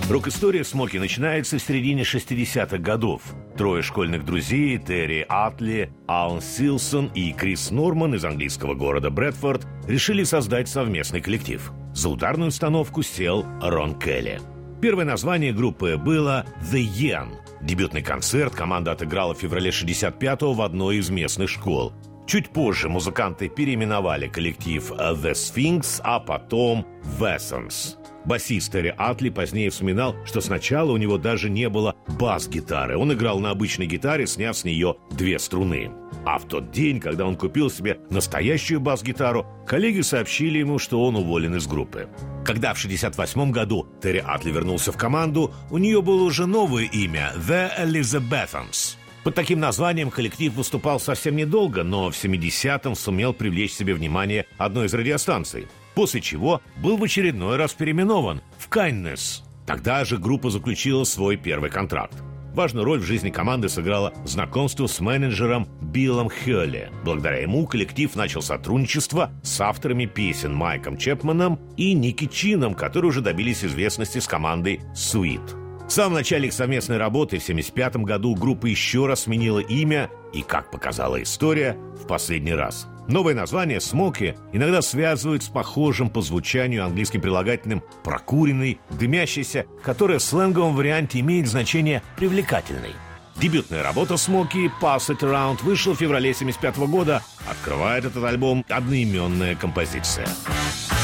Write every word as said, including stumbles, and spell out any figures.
Рок-история Смоки начинается в середине шестидесятых годов. Трое школьных друзей – Терри Атли, Алан Силсон и Крис Норман из английского города Брэдфорд – решили создать совместный коллектив. За ударную установку сел Рон Келли. Первое название группы было «The Yen». Дебютный концерт команда отыграла в феврале шестьдесят пятого в одной из местных школ. Чуть позже музыканты переименовали коллектив «The Sphinx», а потом «В Essence». Басист Терри Атли позднее вспоминал, что сначала у него даже не было бас-гитары. Он играл на обычной гитаре, сняв с нее две струны. А в тот день, когда он купил себе настоящую бас-гитару, коллеги сообщили ему, что он уволен из группы. Когда в шестьдесят восьмом году Терри Атли вернулся в команду, у нее было уже новое имя – The Elizabethans. Под таким названием коллектив выступал совсем недолго, но в семидесятом сумел привлечь к себе внимание одной из радиостанций, после чего был в очередной раз переименован в Kindness. Тогда же группа заключила свой первый контракт. Важную роль в жизни команды сыграло знакомство с менеджером Биллом Хёлли. Благодаря ему коллектив начал сотрудничество с авторами песен Майком Чепменом и Ники Чином, которые уже добились известности с командой Sweet. В самом начале их совместной работы в семьдесят пятом году группа еще раз сменила имя и, как показала история, в последний раз. Новое название «Смоки» иногда связывают с похожим по звучанию английским прилагательным «прокуренный», «дымящийся», которое в сленговом варианте имеет значение «привлекательный». Дебютная работа «Смоки» «Pass It Around» вышла в феврале семьдесят пятого года. Открывает этот альбом одноименная композиция.